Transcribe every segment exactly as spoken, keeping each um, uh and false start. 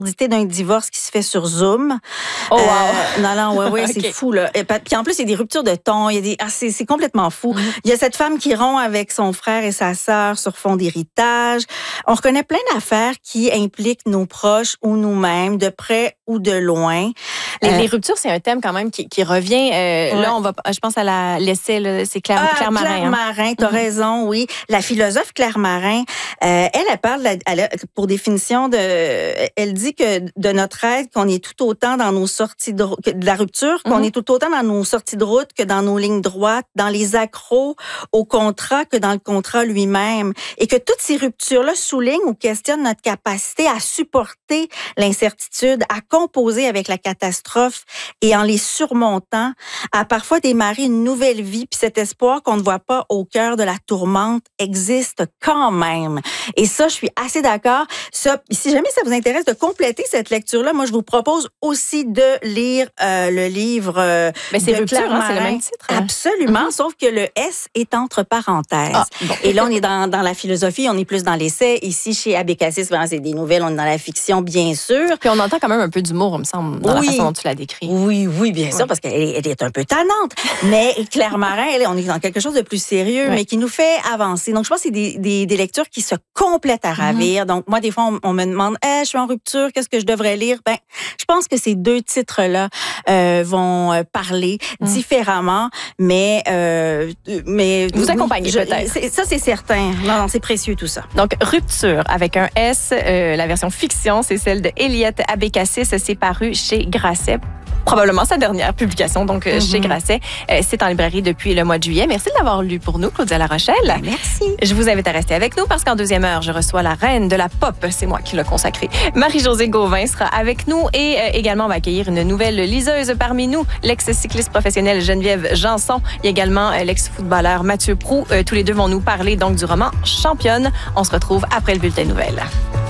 d'un divorce qui se fait sur Zoom. Oh, wow. Euh, non, non, ouais, ouais, Okay. c'est fou, là. Et puis en plus, il y a des ruptures de ton. Il y a des, ah, c'est, c'est complètement fou. Mm-hmm. Il y a cette femme qui rompt avec son frère et sa sœur sur fond d'héritage. On reconnaît plein d'affaires qui impliquent nos proches ou nous-mêmes, de près ou de loin. Les, Euh, les ruptures, c'est un thème quand même qui, qui revient. Euh, ouais. Là, on va, je pense à la, l'essai, là, c'est Claire, Ah, Claire Marin. Claire hein. Marin, t'as Mhm. raison, oui. La philosophe Claire Marin, euh, elle, elle parle, de la- elle a- pour définition de, elle dit que de notre aide, qu'on est tout autant dans nos sorties de, que de la rupture, qu'on Mhm. est tout autant dans nos sorties de route que dans nos lignes droites, dans les accros au contrat que dans le contrat lui-même, et que toutes ces ruptures-là soulignent ou questionnent notre capacité à supporter l'incertitude, à composer avec la catastrophe et en les surmontant, à parfois démarrer une nouvelle vie, puis cet espoir qu'on ne voit pas au cœur de la tourmente existe quand même. Et ça, je suis assez d'accord. Ça, si jamais ça vous intéresse de compléter cette lecture-là, moi, je vous propose aussi de lire euh, le livre euh, Mais c'est de rupture, Claire hein, c'est le Marin. même titre. hein. Absolument, mm-hmm. Sauf que le S est entre parenthèses. Ah, bon. Et là, on est dans, dans la philosophie, on est plus dans l'essai. Ici, chez Abécassis, vraiment, c'est des nouvelles, on est dans la fiction, bien sûr. Puis on entend quand même un peu d'humour, il me semble, dans Oui. la façon dont tu l'as décrit. Oui, oui, bien sûr, oui. parce qu'elle est, elle est un peu tannante. Mais Claire Marin, elle, on est dans quelque chose de plus sérieux, oui. mais qui nous fait avancer. Donc, je pense que c'est des, des, des lectures qui se complètent à ravir. Mm-hmm. Donc, moi, des fois, on, on me demande, hey, je suis en rupture, qu'est-ce que je devrais lire? Ben, je pense que ces deux titres-là euh, vont euh, parler mm. différemment, mais... Euh, mais vous accompagnez je, peut-être. C'est, ça, c'est certain. Non, non, c'est précieux, tout ça. Donc, Rupture, avec un S, euh, la version fiction, c'est celle de Eliette Abécassis, c'est paru chez Grasset. Probablement sa dernière publication, donc mm-hmm. chez Grasset. Euh, c'est en librairie depuis le mois de juillet. Merci de l'avoir lu pour nous, Claudia Larochelle. Merci. Je vous invite à rester avec nous parce qu'en deuxième heure, je reçois la reine de la pop. C'est moi qui l'ai consacrée. Marie-Josée Gauvin sera avec nous et euh, également on va accueillir une nouvelle liseuse parmi nous, l'ex-cycliste professionnelle Geneviève Janson. Il y a également euh, l'ex-footballeur Mathieu Proulx. Euh, tous les deux vont nous parler donc du roman Championne. On se retrouve après le bulletin de nouvelles.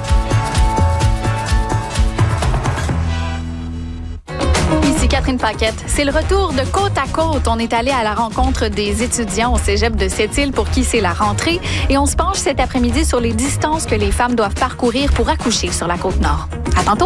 Ici Catherine Paquette. C'est le retour de Côte à Côte. On est allé à la rencontre des étudiants au cégep de Sept-Îles pour qui c'est la rentrée. Et on se penche cet après-midi sur les distances que les femmes doivent parcourir pour accoucher sur la Côte-Nord. À tantôt!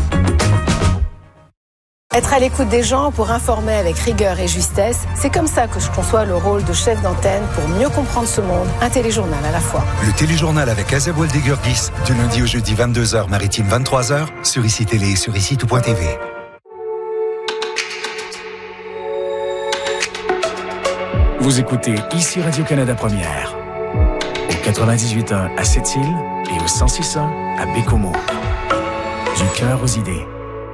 Être à l'écoute des gens pour informer avec rigueur et justesse, c'est comme ça que je conçois le rôle de chef d'antenne pour mieux comprendre ce monde. Un téléjournal à la fois. Le téléjournal avec Azeb Waldegurgis, du lundi au jeudi vingt-deux heures, maritime vingt-trois heures, sur ici Télé et sur ici tout point T V. Vous écoutez ici Radio-Canada Première, au quatre-vingt-dix-huit point un à Sept-Îles et au cent six point un à Bécomo. Du cœur aux idées.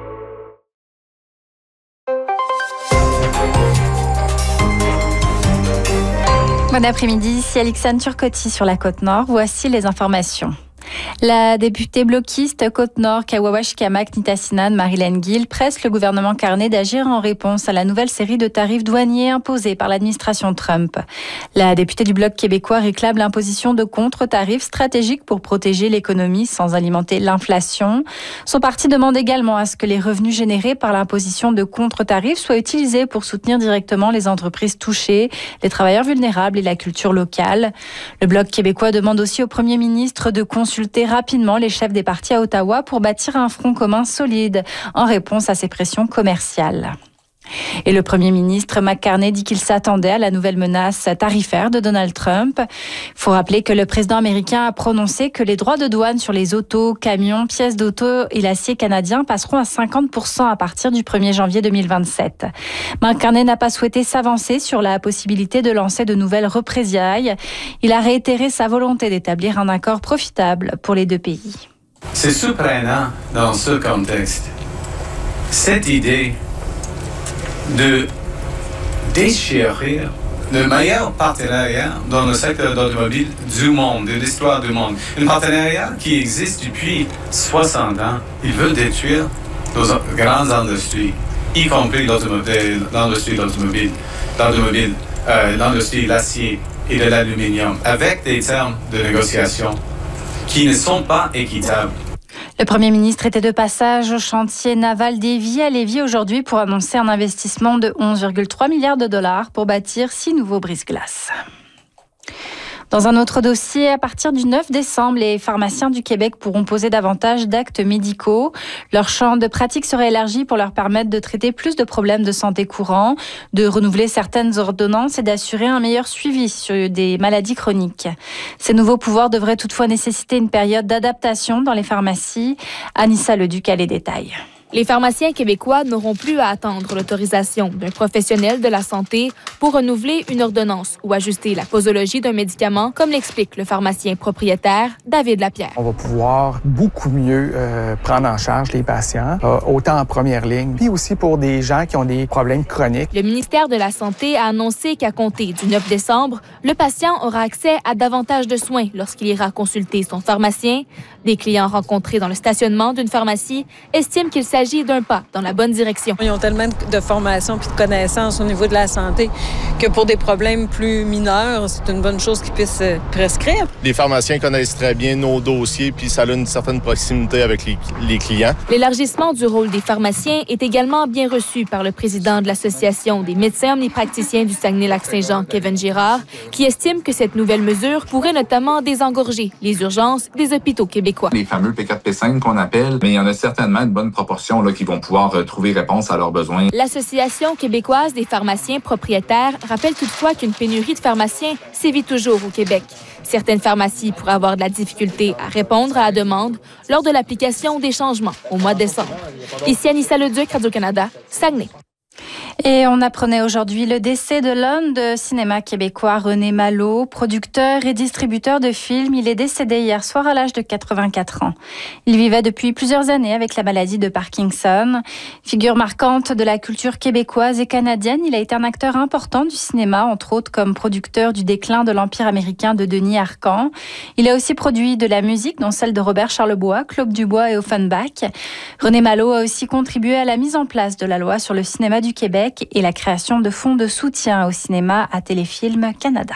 Bon après-midi, ici Alexandre Turcotti sur la Côte-Nord. Voici les informations. La députée bloquiste Côte-Nord, Kawawash-Kamak Nitassinan, Marilyn Gill, presse le gouvernement Carney d'agir en réponse à la nouvelle série de tarifs douaniers imposés par l'administration Trump. La députée du Bloc québécois réclame l'imposition de contre-tarifs stratégiques pour protéger l'économie sans alimenter l'inflation. Son parti demande également à ce que les revenus générés par l'imposition de contre-tarifs soient utilisés pour soutenir directement les entreprises touchées, les travailleurs vulnérables et la culture locale. Le Bloc québécois demande aussi au premier ministre de consulter rapidement les chefs des partis à Ottawa pour bâtir un front commun solide en réponse à ces pressions commerciales. Et le premier ministre Mark Carney dit qu'il s'attendait à la nouvelle menace tarifaire de Donald Trump. Il faut rappeler que le président américain a prononcé que les droits de douane sur les autos, camions, pièces d'auto et l'acier canadien passeront à cinquante pour cent à partir du premier janvier deux mille vingt-sept. Mark Carney n'a pas souhaité s'avancer sur la possibilité de lancer de nouvelles représailles. Il a réitéré sa volonté d'établir un accord profitable pour les deux pays. C'est surprenant dans ce contexte. Cette idée de déchirer le meilleur partenariat dans le secteur d'automobile du monde, de l'histoire du monde. Un partenariat qui existe depuis soixante ans. Il veut détruire nos grandes industries, y compris l'automobile, l'industrie de l'automobile, l'automobile, euh, l'industrie de l'acier et de l'aluminium, avec des termes de négociation qui ne sont pas équitables. Le Premier ministre était de passage au chantier naval d'Évis à Lévis aujourd'hui pour annoncer un investissement de onze virgule trois milliards de dollars pour bâtir six nouveaux brise-glaces. Dans un autre dossier, à partir du neuf décembre, les pharmaciens du Québec pourront poser davantage d'actes médicaux. Leur champ de pratique sera élargi pour leur permettre de traiter plus de problèmes de santé courants, de renouveler certaines ordonnances et d'assurer un meilleur suivi sur des maladies chroniques. Ces nouveaux pouvoirs devraient toutefois nécessiter une période d'adaptation dans les pharmacies. Anissa Leduc a les détails. Les pharmaciens québécois n'auront plus à attendre l'autorisation d'un professionnel de la santé pour renouveler une ordonnance ou ajuster la posologie d'un médicament, comme l'explique le pharmacien propriétaire David Lapierre. On va pouvoir beaucoup mieux euh, prendre en charge les patients, euh, autant en première ligne, puis aussi pour des gens qui ont des problèmes chroniques. Le ministère de la Santé a annoncé qu'à compter du neuf décembre, le patient aura accès à davantage de soins lorsqu'il ira consulter son pharmacien. Des clients rencontrés dans le stationnement d'une pharmacie estiment qu'il s'agit d'un pas dans la bonne direction. Ils ont tellement de formation puis de connaissances au niveau de la santé que pour des problèmes plus mineurs, c'est une bonne chose qu'ils puissent prescrire. Les pharmaciens connaissent très bien nos dossiers puis ça a une certaine proximité avec les, les clients. L'élargissement du rôle des pharmaciens est également bien reçu par le président de l'Association des médecins omnipraticiens du Saguenay-Lac-Saint-Jean, Kevin Girard, qui estime que cette nouvelle mesure pourrait notamment désengorger les urgences des hôpitaux québécois. Les fameux P quatre P cinq qu'on appelle, mais il y en a certainement une bonne proportion là, qui vont pouvoir euh, trouver réponse à leurs besoins. L'Association québécoise des pharmaciens propriétaires rappelle toutefois qu'une pénurie de pharmaciens sévit toujours au Québec. Certaines pharmacies pourraient avoir de la difficulté à répondre à la demande lors de l'application des changements au mois de décembre. Ici Anissa Leduc, Radio-Canada, Saguenay. Et on apprenait aujourd'hui le décès de l'homme de cinéma québécois René Malo, producteur et distributeur de films. Il est décédé hier soir à l'âge de quatre-vingt-quatre ans. Il vivait depuis plusieurs années avec la maladie de Parkinson. Figure marquante de la culture québécoise et canadienne, il a été un acteur important du cinéma, entre autres comme producteur du déclin de l'Empire américain de Denis Arcand. Il a aussi produit de la musique, dont celle de Robert Charlebois, Claude Dubois et Offenbach. René Malo a aussi contribué à la mise en place de la loi sur le cinéma du Québec et la création de fonds de soutien au cinéma à Téléfilm Canada.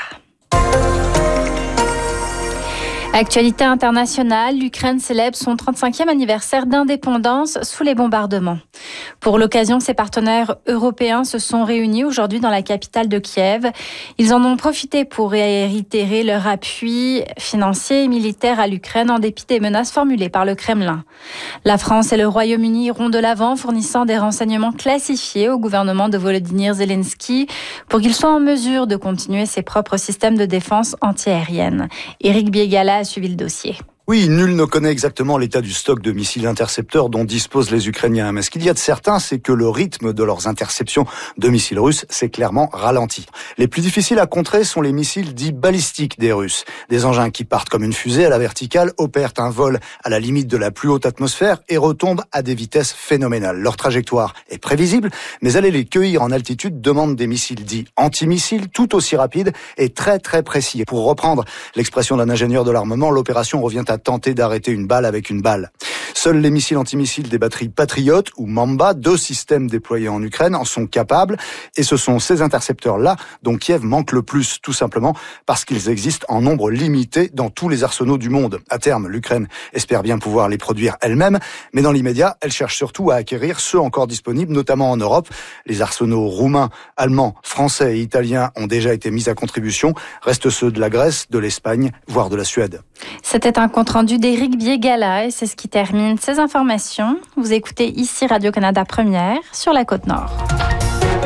Actualité internationale, l'Ukraine célèbre son trente-cinquième anniversaire d'indépendance sous les bombardements. Pour l'occasion, ses partenaires européens se sont réunis aujourd'hui dans la capitale de Kiev. Ils en ont profité pour réitérer leur appui financier et militaire à l'Ukraine en dépit des menaces formulées par le Kremlin. La France et le Royaume-Uni iront de l'avant, fournissant des renseignements classifiés au gouvernement de Volodymyr Zelensky pour qu'il soit en mesure de continuer ses propres systèmes de défense antiaérienne. Éric Biegala a suivi le dossier. Oui, nul ne connaît exactement l'état du stock de missiles intercepteurs dont disposent les Ukrainiens. Mais ce qu'il y a de certain, c'est que le rythme de leurs interceptions de missiles russes s'est clairement ralenti. Les plus difficiles à contrer sont les missiles dits balistiques des Russes. Des engins qui partent comme une fusée à la verticale, opèrent un vol à la limite de la plus haute atmosphère et retombent à des vitesses phénoménales. Leur trajectoire est prévisible, mais aller les cueillir en altitude demande des missiles dits antimissiles tout aussi rapides et très très précis. Pour reprendre l'expression d'un ingénieur de l'armement, l'opération revient à tenter d'arrêter une balle avec une balle. Seuls les missiles antimissiles des batteries Patriot ou Mamba, deux systèmes déployés en Ukraine, en sont capables. Et ce sont ces intercepteurs-là dont Kiev manque le plus, tout simplement parce qu'ils existent en nombre limité dans tous les arsenaux du monde. À terme, l'Ukraine espère bien pouvoir les produire elle-même, mais dans l'immédiat, elle cherche surtout à acquérir ceux encore disponibles, notamment en Europe. Les arsenaux roumains, allemands, français et italiens ont déjà été mis à contribution. Restent ceux de la Grèce, de l'Espagne, voire de la Suède. C'était un compte rendu d'Éric Biegala et c'est ce qui termine ces informations. Vous écoutez ici Radio-Canada Première sur la Côte-Nord.